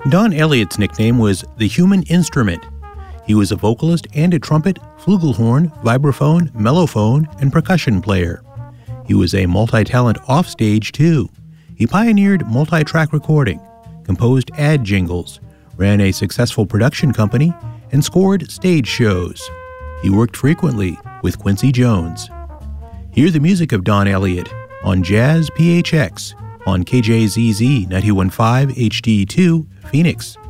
Don Elliott's nickname was the Human Instrument. He was a vocalist and a trumpet, flugelhorn, vibraphone, mellophone, and percussion player. He was a multi-talent offstage, too. He pioneered multi-track recording, composed ad jingles, ran a successful production company, and scored stage shows. He worked frequently with Quincy Jones. Hear the music of Don Elliott on Jazz PHX on KJZZ 91.5 HD2, Phoenix.